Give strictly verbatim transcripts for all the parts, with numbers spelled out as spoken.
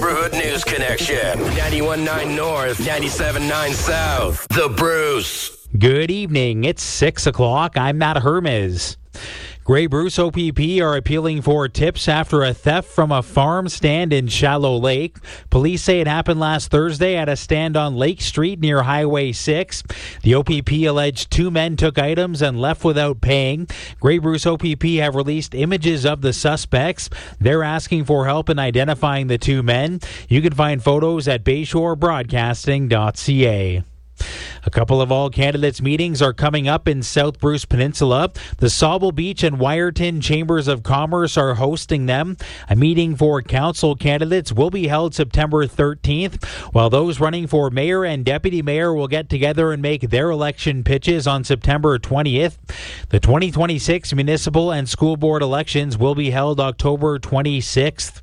Neighborhood News Connection. ninety-one point nine North, ninety-seven point nine South. The Bruce. Good evening. It's six o'clock. I'm Matt Hermes. Grey Bruce O P P are appealing for tips after a theft from a farm stand in Shallow Lake. Police say it happened last Thursday at a stand on Lake Street near Highway six. The O P P alleged two men took items and left without paying. Grey Bruce O P P have released images of the suspects. They're asking for help in identifying the two men. You can find photos at bayshore broadcasting dot c a. A couple of all candidates meetings are coming up in South Bruce Peninsula. The Sauble Beach and Wyerton Chambers of Commerce are hosting them. A meeting for council candidates will be held September thirteenth, while those running for mayor and deputy mayor will get together and make their election pitches on September twentieth. The twenty twenty-six municipal and school board elections will be held October twenty-sixth.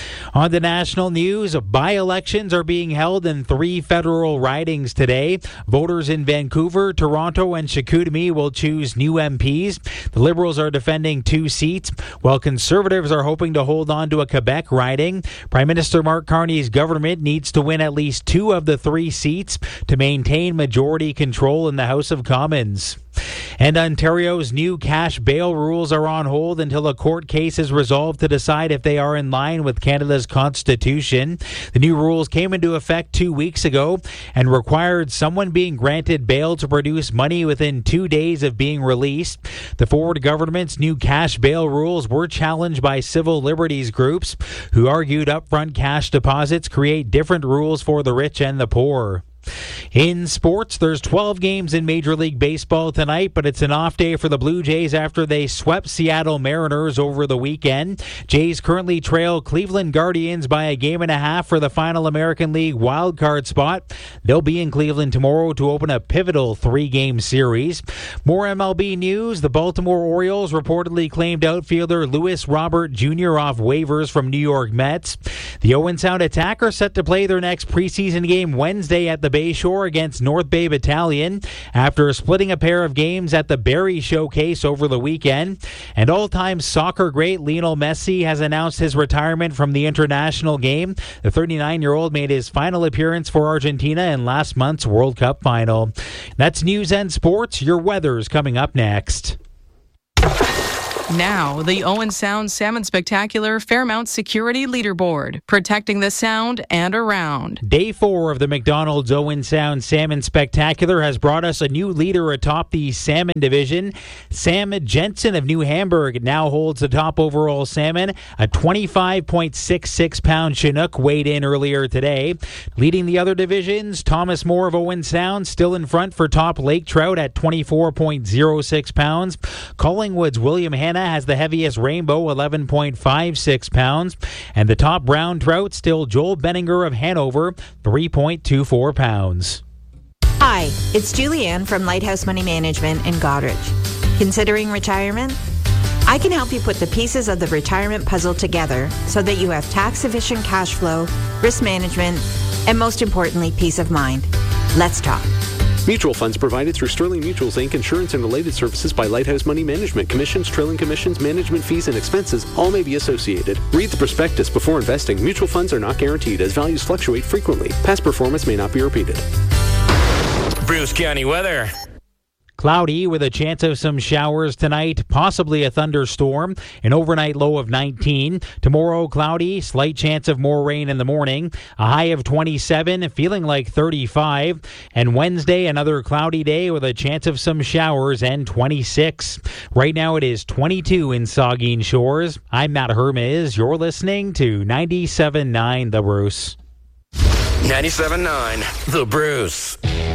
On the national news, by-elections are being held in three federal ridings today. Voters in Vancouver, Toronto, and Chicoutimi will choose new M Ps. The Liberals are defending two seats, while Conservatives are hoping to hold on to a Quebec riding. Prime Minister Mark Carney's government needs to win at least two of the three seats to maintain majority control in the House of Commons. And Ontario's new cash bail rules are on hold until a court case is resolved to decide if they are in line with Canada's Constitution. The new rules came into effect two weeks ago and required someone being granted bail to produce money within two days of being released. The Ford government's new cash bail rules were challenged by civil liberties groups who argued upfront cash deposits create different rules for the rich and the poor. In sports, there's twelve games in Major League Baseball tonight, but it's an off day for the Blue Jays after they swept Seattle Mariners over the weekend. Jays currently trail Cleveland Guardians by a game and a half for the final American League wildcard spot. They'll be in Cleveland tomorrow to open a pivotal three-game series. More M L B news. The Baltimore Orioles reportedly claimed outfielder Luis Robert Junior off waivers from New York Mets. The Owen Sound Attack are set to play their next preseason game Wednesday at the Bayshore against North Bay Battalion after splitting a pair of games at the Barrie Showcase over the weekend. And all-time soccer great Lionel Messi has announced his retirement from the international game. The thirty-nine-year-old made his final appearance for Argentina in last month's World Cup final. That's news and sports. Your weather's coming up next. Now, the Owen Sound Salmon Spectacular Fairmount Security Leaderboard, protecting the Sound and around. Day four of the McDonald's Owen Sound Salmon Spectacular has brought us a new leader atop the salmon division. Sam Jensen of New Hamburg now holds the top overall salmon, a twenty-five point six six pound Chinook weighed in earlier today. Leading the other divisions, Thomas Moore of Owen Sound still in front for top lake trout at twenty-four point zero six pounds. Collingwood's William Hanna has the heaviest rainbow, eleven point five six pounds. And the top brown trout, still Joel Benninger of Hanover, three point two four pounds. Hi, it's Julianne from Lighthouse Money Management in Goderich. Considering retirement? I can help you put the pieces of the retirement puzzle together so that you have tax-efficient cash flow, risk management, and most importantly, peace of mind. Let's talk. Mutual funds provided through Sterling Mutuals, Incorporated. Insurance and related services by Lighthouse Money Management. Commissions, trailing commissions, management fees, and expenses all may be associated. Read the prospectus before investing. Mutual funds are not guaranteed as values fluctuate frequently. Past performance may not be repeated. Bruce County weather. Cloudy with a chance of some showers tonight, possibly a thunderstorm, an overnight low of nineteen. Tomorrow, cloudy, slight chance of more rain in the morning, a high of twenty-seven, feeling like thirty-five. And Wednesday, another cloudy day with a chance of some showers and twenty-six. Right now, it is twenty-two in Saugeen Shores. I'm Matt Hermes. You're listening to ninety-seven point nine The Bruce. ninety-seven point nine The Bruce.